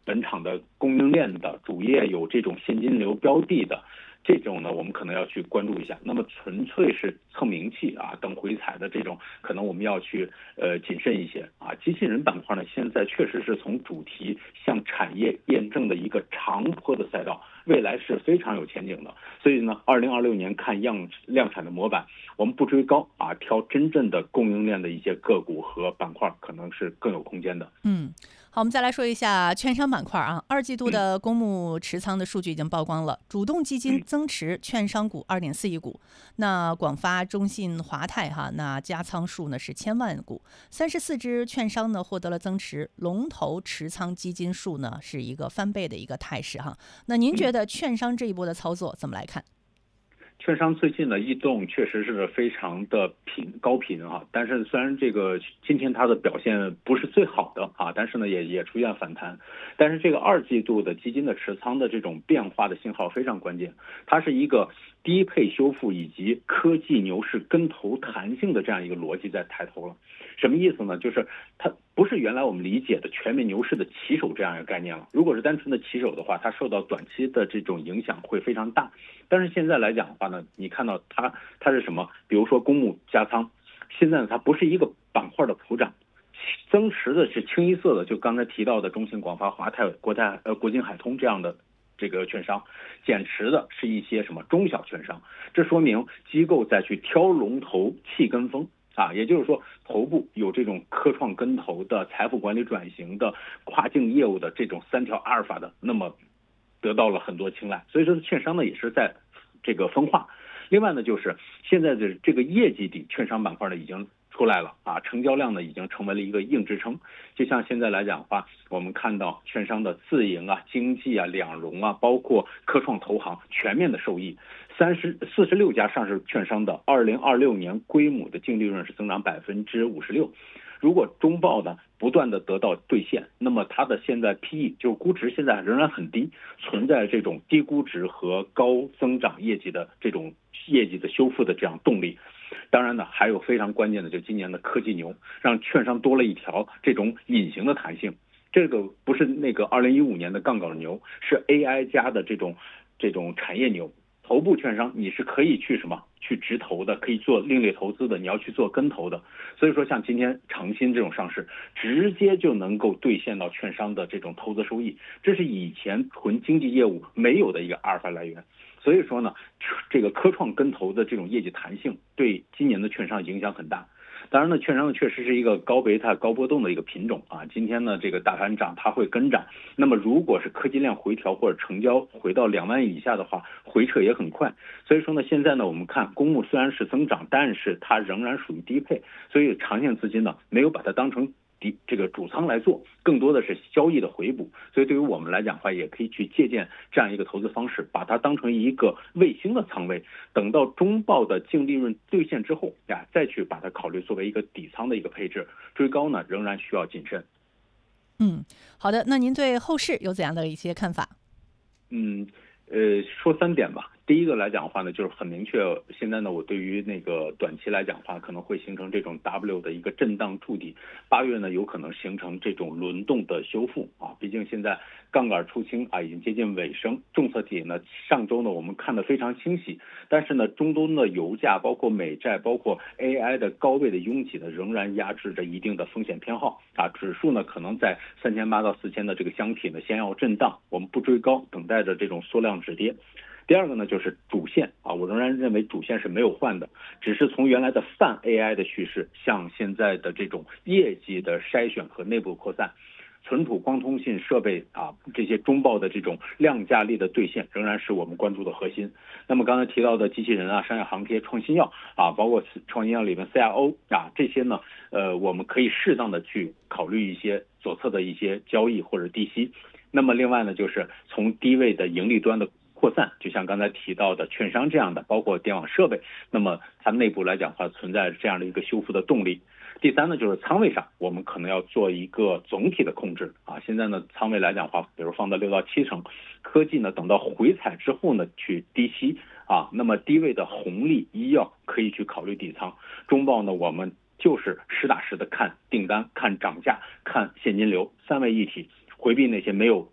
本场的供应链的主业有这种现金流标的的。这种呢，我们可能要去关注一下。那么纯粹是蹭名气啊、等回踩的这种，可能我们要去谨慎一些啊。机器人板块呢，现在确实是从主题向产业验证的一个长坡的赛道，未来是非常有前景的。所以呢，2026年看量产的模板，我们不追高啊，挑真正的供应链的一些个股和板块，可能是更有空间的。 好，我们再来说一下券商板块啊。2季度的公募持仓的数据已经曝光了，主动基金增持券商股2.4亿股，那广发、中信、华泰那加仓数呢是1000万股，34只券商呢获得了增持，龙头持仓基金数呢是一个翻倍的一个态势那您觉得券商这一波的操作怎么来看？ 券商最近的异动确实是非常的高频但是虽然这个今天它的表现不是最好的但是呢也出现反弹，但是这个2季度的基金的持仓的这种变化的信号非常关键，它是一个低配修复以及科技牛市跟投弹性的这样一个逻辑在抬头了。什么意思呢？就是它不是原来我们理解的全面牛市的旗手这样一个概念了。如果是单纯的旗手的话，它受到短期的这种影响会非常大。但是现在来讲的话呢，你看到它是什么？比如说公募加仓，现在呢它不是一个板块的普涨，增持的是清一色的，就刚才提到的中信、广发、华泰、国金海通这样的这个券商，减持的是一些什么中小券商。这说明机构再去挑龙头弃跟风也就是说头部有这种科创跟投的、财富管理转型的、跨境业务的这种3条阿尔法的，那么得到了很多青睐。所以说券商呢也是在这个分化。另外呢，就是现在的这个业绩底券商板块呢已经出来了成交量呢已经成为了一个硬支撑。就像现在来讲的话，我们看到券商的自营经济两融包括科创投行全面的受益。46家上市券商的2026年归母的净利润是增长56%。如果中报呢不断的得到兑现，那么它的现在 PE 就是估值现在仍然很低，存在这种低估值和高增长业绩的这种业绩的修复的这样动力。当然呢，还有非常关键的，就今年的科技牛，让券商多了一条这种隐形的弹性。这个不是那个2015年的杠杆牛，是 AI 加的这种产业牛。头部券商你是可以去直投的，可以做另类投资的，你要去做跟投的。所以说像今天长鑫这种上市，直接就能够兑现到券商的这种投资收益，这是以前纯经济业务没有的一个阿尔法来源。所以说呢，这个科创跟投的这种业绩弹性对今年的券商影响很大。当然呢，券商确实是一个高贝塔高波动的一个品种今天呢这个大盘涨它会跟涨，那么如果是科技量回调或者成交回到2万亿以下的话，回撤也很快。所以说呢，现在呢我们看公募虽然是增长，但是它仍然属于低配，所以长线资金呢没有把它当成这个主仓来做，更多的是交易的回补。所以对于我们来讲的话，也可以去借鉴这样一个投资方式，把它当成一个卫星的仓位，等到中报的净利润兑现之后再去把它考虑作为一个底仓的一个配置。追高呢仍然需要谨慎。 好的，那您对后市有怎样的一些看法？ 说3点吧。第一个来讲的话呢，就是很明确，现在呢我对于那个短期来讲的话，可能会形成这种 W 的一个震荡筑底，8月呢有可能形成这种轮动的修复毕竟现在杠杆出清已经接近尾声，政策体呢上周呢我们看得非常清晰，但是呢中东的油价包括美债包括 AI 的高位的拥挤呢仍然压制着一定的风险偏好指数呢可能在3800到4000的这个箱体呢先要震荡，我们不追高，等待着这种缩量止跌。第二个呢，就是主线我仍然认为主线是没有换的，只是从原来的泛 AI 的叙事向现在的这种业绩的筛选和内部扩散。存储、光通信设备这些中报的这种量价力的兑现仍然是我们关注的核心。那么刚才提到的机器人商业航天、创新药包括创新药里面 CRO 这些呢我们可以适当的去考虑一些左侧的一些交易或者低吸。那么另外呢，就是从低位的盈利端的扩散，就像刚才提到的券商这样的，包括电网设备，那么它内部来讲的话存在这样的一个修复的动力。第三呢，就是仓位上我们可能要做一个总体的控制现在呢仓位来讲的话，比如放到6到7成，科技呢等到回踩之后呢去低吸那么低位的红利医药可以去考虑底仓。中报呢我们就是实打实的看订单、看涨价、看现金流，3位一体，回避那些没有